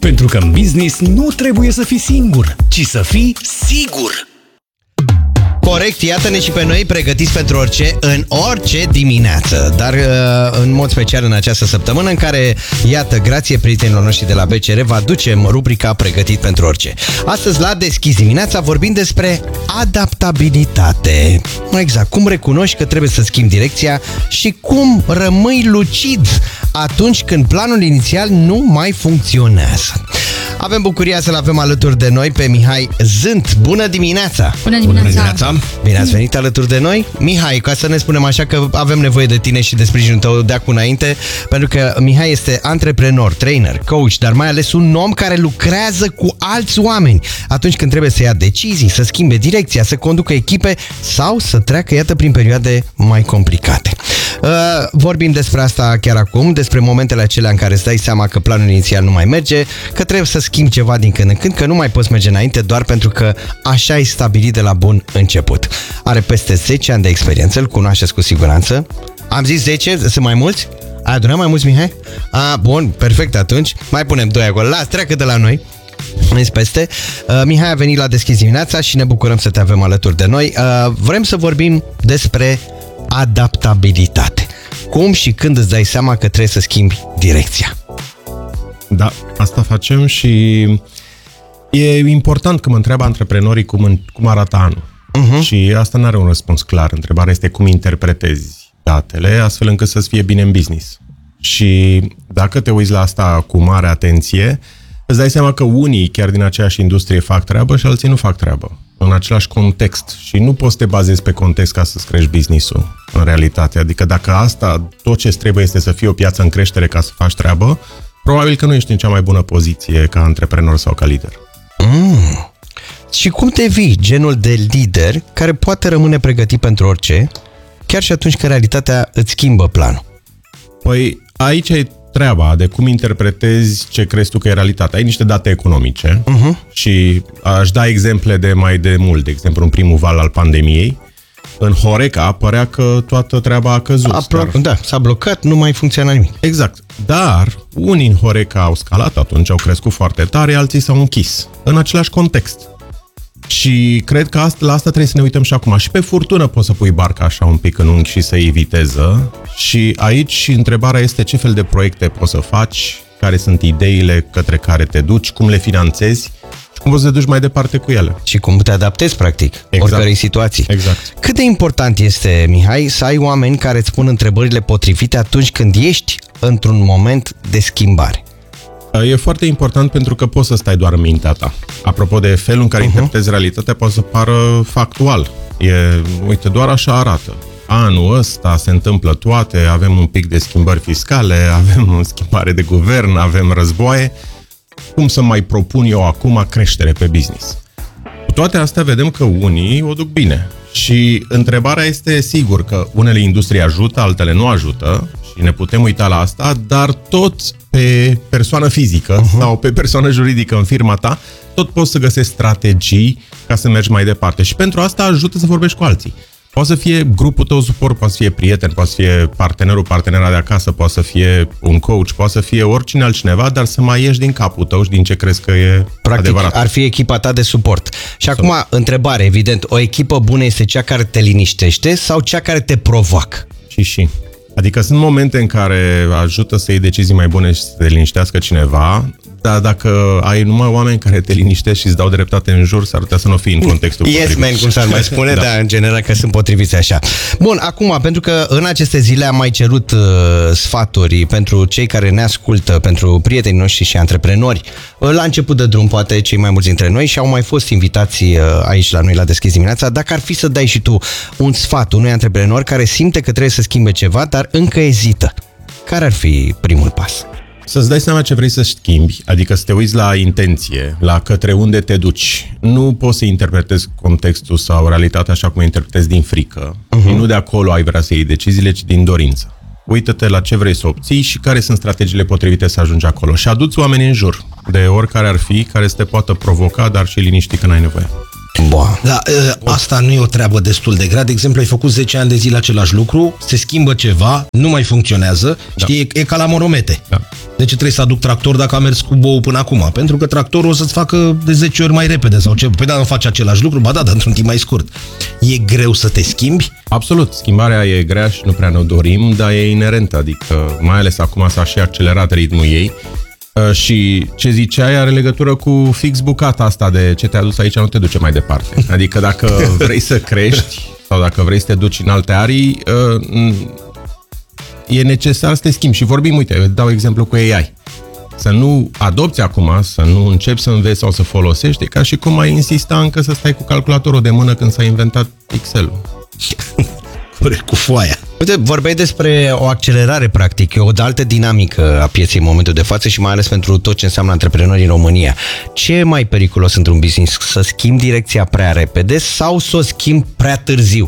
Pentru că în business nu trebuie să fii singur, ci să fii sigur. Corect, iată-ne și pe noi pregătiți pentru orice, în orice dimineață. Dar în mod special în această săptămână în care, iată, grație prietenilor noștri de la BCR, vă aducem rubrica Pregătit pentru orice. Astăzi la Deschis dimineața vorbim despre adaptabilitate. Exact, cum recunoști că trebuie să schimbi direcția și cum rămâi lucid atunci când planul inițial nu mai funcționează. Avem bucuria să-l avem alături de noi pe Mihai Zânt. Bună dimineața! Bună dimineața! Bine ați venit alături de noi. Mihai, ca să ne spunem așa că avem nevoie de tine și de sprijinul tău de acum înainte, pentru că Mihai este antreprenor, trainer, coach, dar mai ales un om care lucrează cu alți oameni atunci când trebuie să ia decizii, să schimbe direcția, să conducă echipe sau să treacă, iată, prin perioade mai complicate. Vorbim despre asta chiar acum, despre momentele acelea în care îți dai seama că planul inițial nu mai merge, că trebuie să schimbi ceva din când în când, că nu mai poți merge înainte doar pentru că așa ai stabilit de la bun început. Are peste 10 ani de experiență, îl cunoașteți cu siguranță. Am zis 10, sunt mai mulți? Ai adunat mai mulți, Mihai? Bun, perfect atunci. Mai punem 2 acolo. Las, treacă de la noi. Veniți peste. Mihai a venit la Deschis dimineața și ne bucurăm să te avem alături de noi. Vrem să vorbim despre adaptabilitate. Cum și când îți dai seama că trebuie să schimbi direcția? Da, asta facem și e important că mă întreabă antreprenorii cum arată anul. Și asta nu are un răspuns clar. Întrebarea este cum interpretezi datele astfel încât să-ți fie bine în business. Și dacă te uiți la asta cu mare atenție, îți dai seama că unii chiar din aceeași industrie fac treabă și alții nu fac treabă în același context. Și nu poți să te bazezi pe context ca să-ți crești business-ul în realitate. Adică dacă asta, tot ce trebuie este să fie o piață în creștere ca să faci treabă, probabil că nu ești în cea mai bună poziție ca antreprenor sau ca lider. Și cum devii genul de lider care poate rămâne pregătit pentru orice, chiar și atunci când realitatea îți schimbă planul? Păi aici e treaba de cum interpretezi ce crezi tu că e realitatea. Ai niște date economice și aș da exemple de mai de mult. De exemplu, în primul val al pandemiei, în Horeca părea că toată treaba a căzut. Da, s-a blocat, nu mai funcționa nimic. Exact. Dar unii în Horeca au scalat atunci, au crescut foarte tare, alții s-au închis. În același context. Și cred că la asta trebuie să ne uităm și acum. Și pe furtună poți să pui barca așa un pic în unghi și să iei viteză. Și aici întrebarea este ce fel de proiecte poți să faci, care sunt ideile către care te duci, cum le finanțezi și cum poți să te duci mai departe cu ele. Și cum te adaptezi, practic, oricărei situații. Exact. Cât de important este, Mihai, să ai oameni care îți pun întrebările potrivite atunci când ești într-un moment de schimbare? E foarte important pentru că poți să stai doar în mintea ta. Apropo de felul în care interpretezi realitatea, poate să pară factual. Uite, doar așa arată. Anul ăsta se întâmplă toate, avem un pic de schimbări fiscale, avem o schimbare de guvern, avem războaie. Cum să mai propun eu acum creștere pe business? Cu toate astea vedem că unii o duc bine. Și întrebarea este sigur că unele industrie ajută, altele nu ajută și ne putem uita la asta, dar tot pe persoană fizică sau pe persoană juridică în firma ta, tot poți să găsești strategii ca să mergi mai departe. Și pentru asta ajută să vorbești cu alții. Poate să fie grupul tău suport, poate să fie prieten, poate să fie partenera de acasă, poate să fie un coach, poate să fie oricine altcineva, dar să mai ieși din capul tău și din ce crezi că e practic, adevărat. Ar fi echipa ta de suport. Și acum, întrebare, evident, o echipă bună este cea care te liniștește sau cea care te provoacă? Și. Adică sunt momente în care ajută să iei decizii mai bune și să te liniștească cineva, dar dacă ai numai oameni care te liniștesc și îți dau dreptate în jur, s-ar putea să nu fii în contextul potrivit. Yes, man, cum s-ar mai spune, da. Dar în general că sunt potriviți așa. Bun, acum, pentru că în aceste zile am mai cerut sfaturi pentru cei care ne ascultă, pentru prietenii noștri și antreprenori, la început de drum, poate cei mai mulți dintre noi, și au mai fost invitații aici la noi la Deschis dimineața, dacă ar fi să dai și tu un sfat unui antreprenor care simte că trebuie să schimbe ceva, dar încă ezită, care ar fi primul pas? Să-ți dai seama ce vrei să schimbi, adică să te uiți la intenție, la către unde te duci. Nu poți să interpretezi contextul sau realitatea așa cum interpretezi din frică. Și nu de acolo ai vrea să iei deciziile, ci din dorință. Uită-te la ce vrei să obții și care sunt strategiile potrivite să ajungi acolo. Și adu-ți oamenii în jur, de oricare ar fi, care să te poată provoca, dar și liniști când ai nevoie. Boa. Da, asta nu e o treabă destul de grea. De exemplu, ai făcut 10 ani de zile același lucru, se schimbă ceva, nu mai funcționează, știi, e ca la moromete. Da. De ce trebuie să aduc tractor dacă am mers cu bou până acum? Pentru că tractorul o să-ți facă de 10 ori mai repede sau ce? Păi da, nu faci același lucru? Ba da, dar într-un timp mai scurt. E greu să te schimbi? Absolut, schimbarea e grea și nu prea ne-o dorim, dar e inerentă, adică mai ales acum s-a și accelerat ritmul ei. Și ce ziceai are legătură cu fix bucata asta de ce te-a dus aici nu te duce mai departe. Adică dacă vrei să crești sau dacă vrei să te duci în alte arii, e necesar să te schimbi. Și vorbim, uite, dau exemplu cu AI. Să nu adopți acum, să nu începi să înveți sau să folosești, e ca și cum ai insista încă să stai cu calculatorul de mână când s-a inventat Excel-ul. Cu foaia. Uite, vorbeai despre o accelerare, practic, o altă dinamică a pieței în momentul de față și mai ales pentru tot ce înseamnă antreprenori în România. Ce e mai periculos într-un business? Să schimbi direcția prea repede sau să o schimbi prea târziu?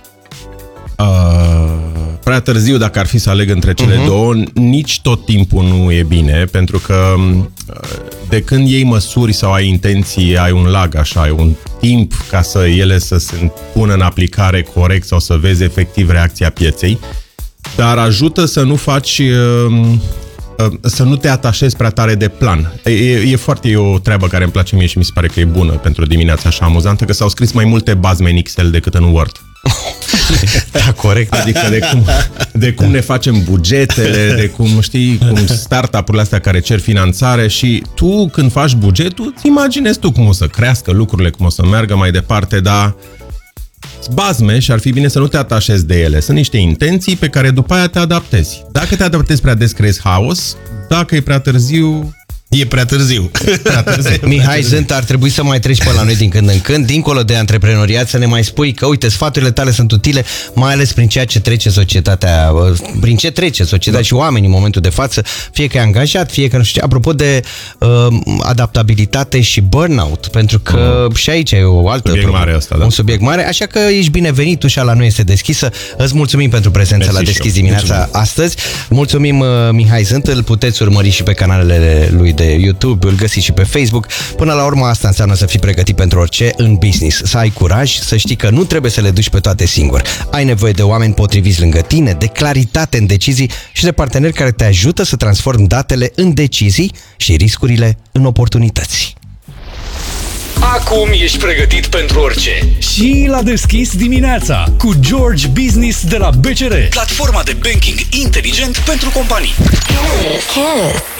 Prea târziu, dacă ar fi să aleg între cele două, nici tot timpul nu e bine, pentru că de când iei măsuri sau ai intenții, ai un lag, așa, ai un timp ca să ele să se pună în aplicare corect sau să vezi efectiv reacția pieței, dar ajută să nu faci, să nu te atașezi prea tare de plan. E o treabă care îmi place mie și mi se pare că e bună pentru dimineața așa amuzantă, că s-au scris mai multe bazme în Excel decât în Word. Da, corect. Adică de cum ne facem bugetele, de cum, știi, cum startup-urile astea care cer finanțare și tu când faci bugetul, îți imaginezi tu cum o să crească lucrurile, cum o să meargă mai departe, dar bazme și ar fi bine să nu te atașezi de ele. Sunt niște intenții pe care după aia te adaptezi. Dacă te adaptezi prea des, creezi haos. Dacă e prea târziu, e prea târziu. Mihai Zânt, ar trebui să mai treci pe la noi din când în când, dincolo de antreprenoriat, să ne mai spui că, uite, sfaturile tale sunt utile, mai ales prin ceea ce trece societatea, prin ce trece societatea și oamenii în momentul de față, fie că e angajat, fie că nu știu ce. Apropo de adaptabilitate și burnout, pentru că și aici e o altă subiect mare asta, da. Un subiect mare, așa că ești binevenit, ușa la noi este deschisă. Îți mulțumim pentru prezența la Deschis dimineața astăzi. Mulțumim, Mihai Zânt, îl puteți urmări și pe canalele lui de YouTube, îl găsiți și pe Facebook. Până la urmă asta înseamnă să fii pregătit pentru orice în business, să ai curaj, să știi că nu trebuie să le duci pe toate singur. Ai nevoie de oameni potriviți lângă tine, de claritate în decizii și de parteneri care te ajută să transformi datele în decizii și riscurile în oportunități. Acum ești pregătit pentru orice. Și la Deschis dimineața cu George Business de la BCR, platforma de banking inteligent pentru companii. Kiss.